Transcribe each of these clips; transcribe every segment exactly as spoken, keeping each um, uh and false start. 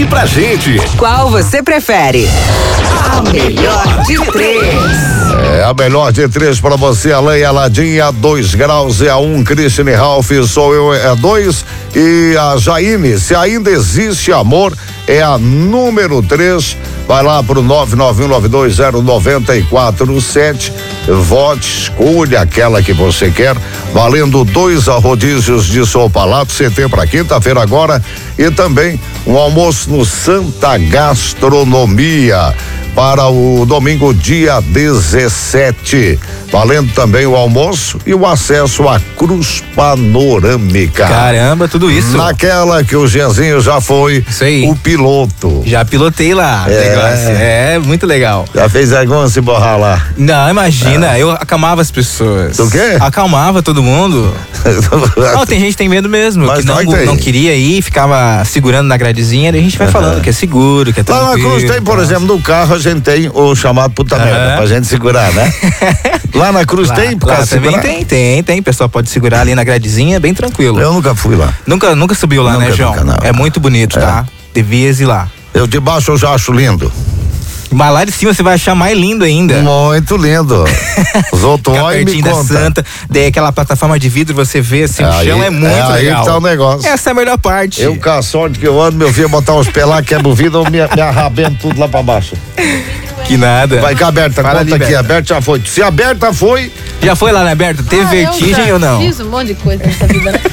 aqui pra gente. Qual você prefere? A melhor de três. É a melhor de três pra você, a Leia Ladinha, dois graus é a um, Christine Ralph, sou eu é a dois e a Jaime, se ainda existe amor, é a número três. Vai lá pro nove nove um nove dois zero nove quatro sete, vote, escolha aquela que você quer, valendo dois rodízios de sopa lato, C T para quinta-feira agora e também um almoço no Santa Gastronomia para o domingo, dia dezessete. Valendo também o almoço e o acesso à Cruz Panorâmica. Caramba, tudo isso. Naquela que o Genzinho já foi o piloto. Já pilotei lá. É. Negócio. É, muito legal. Já fez alguma se borrar lá? Não, imagina, é. eu acalmava as pessoas. O quê? Acalmava todo mundo. Não, tem gente que tem medo mesmo, Mas que não, não, não queria ir, ficava segurando na gradezinha, e a gente vai uhum. falando que é seguro, que é tranquilo. Lá na Cruz tem, por exemplo, no carro a gente tem o chamado puta uhum. merda, pra gente segurar, né? Lá na Cruz lá, tem, por lá causa também segurar? tem, tem, tem, o pessoal pode segurar ali na gradezinha, bem tranquilo. Eu nunca fui lá. Nunca, nunca subiu lá, nunca, né, João? Nunca, é muito bonito, é. tá? Devias ir lá. Eu de baixo eu já acho lindo. Mas lá de cima você vai achar mais lindo ainda. Muito lindo. Os outros olham e me da contam. Santa, daí aquela plataforma de vidro, você vê assim, aí, o chão é muito é legal. Aí que tá o negócio. Essa é a melhor parte. Eu, com a sorte que eu ando, meu filho, botar uns pelar, quebra o vidro, eu me, me arrabento tudo lá pra baixo. Que nada. Vai que a Berta, Fala conta ali, aqui, Berta. a Berta já foi. Se a Berta foi... Já foi lá, né, Berta? Teve ah, vertigem ou não? Fiz um monte de coisa nessa vida, né?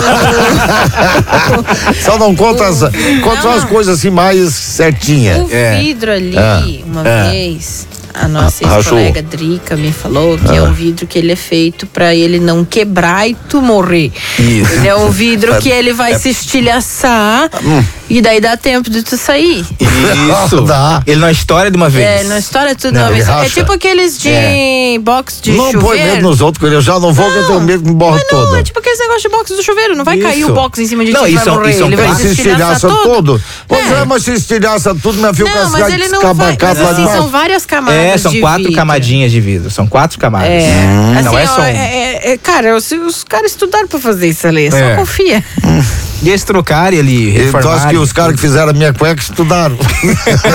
Só não conta, as, conta só as coisas assim mais certinhas. O é. vidro ali, é. uma é. vez, a nossa Ah, ex-colega Drica me falou que é. é um vidro que ele é feito pra ele não quebrar e tu morrer. Isso. Ele é um vidro que ele vai é. se estilhaçar hum. e daí dá tempo de tu sair. Isso. Dá. Ele não estoura de uma vez. É, não estoura tudo de não, uma vez. Racha. É tipo aqueles de é. box de não chuveiro. Não põe medo nos outros, porque eu já não vou, não, que eu tenho medo que me borra todo. Não, é tipo aqueles negócios de box do chuveiro. Não vai isso. cair o box em cima de ti, não, vai isso, morrer. Isso ele vai se estilhaça todo. todo. Pois é, mas se estilhaça tudo, minha filha, não, mas ele não vai, mas assim, são várias camadas É, são de quatro vidro. camadinhas de vidro, são quatro camadas. É, hum, assim, não é ó, só um. é, é, cara, os, os caras estudaram pra fazer isso ali, só é. confia. E eles trocarem ali, reformarem. Então acho que os caras que fizeram a minha cueca estudaram.